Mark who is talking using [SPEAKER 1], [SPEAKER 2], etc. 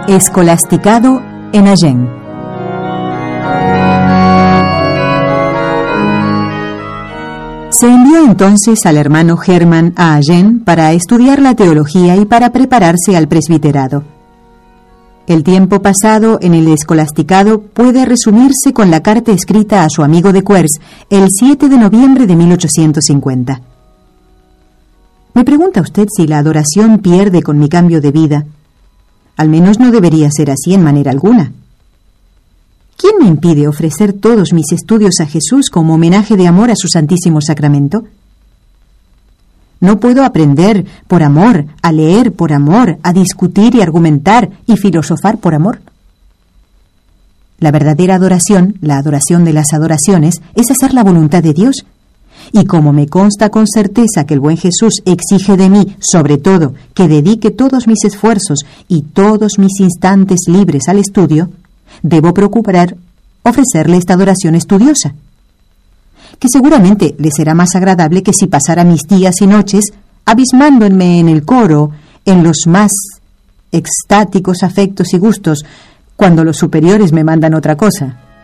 [SPEAKER 1] Escolasticado en Agen. Se envió entonces al hermano Germán a Agen para estudiar la teología y para prepararse al presbiterado. El tiempo pasado en el escolasticado puede resumirse con la carta escrita a su amigo de Cuers el 7 de noviembre de 1850. ¿Me pregunta usted si la adoración pierde con mi cambio de vida? Al menos no debería ser así en manera alguna. ¿Quién me impide ofrecer todos mis estudios a Jesús como homenaje de amor a su Santísimo Sacramento? ¿No puedo aprender por amor, a leer por amor, a discutir y argumentar y filosofar por amor? La verdadera adoración, la adoración de las adoraciones, es hacer la voluntad de Dios. Y como me consta con certeza que el buen Jesús exige de mí, sobre todo, que dedique todos mis esfuerzos y todos mis instantes libres al estudio, debo procurar ofrecerle esta adoración estudiosa, que seguramente le será más agradable que si pasara mis días y noches abismándome en el coro, en los más extáticos afectos y gustos, cuando los superiores me mandan otra cosa.